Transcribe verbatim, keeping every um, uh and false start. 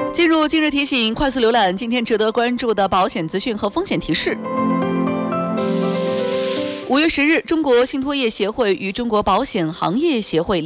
进入今日提醒，快速浏览今天值得关注的保险资讯和风险提示。五月十日，中国信托业协会与中国保险行业协会